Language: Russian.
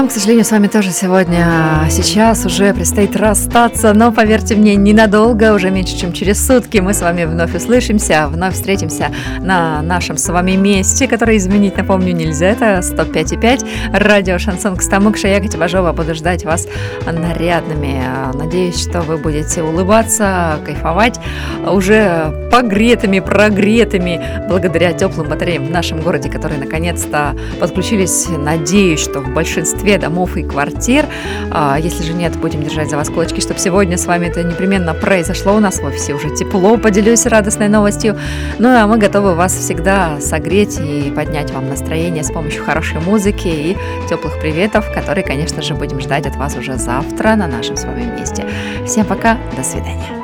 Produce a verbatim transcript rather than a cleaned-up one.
Нам, к сожалению, с вами тоже сегодня, сейчас уже предстоит расстаться, но, поверьте мне, ненадолго, уже меньше, чем через сутки мы с вами вновь услышимся, вновь встретимся на нашем с вами месте, которое изменить, напомню, нельзя. Это сто пять и пять, радио Шансон Костомукша. Я, Катя Бажова, буду ждать вас нарядными. Надеюсь, что вы будете улыбаться, кайфовать, уже погретыми, прогретыми, благодаря теплым батареям в нашем городе, которые наконец-то подключились. Надеюсь, что в большинстве домов и квартир. А если же нет, будем держать за вас кулачки, чтобы сегодня с вами это непременно произошло. У нас в офисе уже тепло, поделюсь радостной новостью. Ну а мы готовы вас всегда согреть и поднять вам настроение с помощью хорошей музыки и теплых приветов, которые, конечно же, будем ждать от вас уже завтра на нашем с вами месте. Всем пока, до свидания.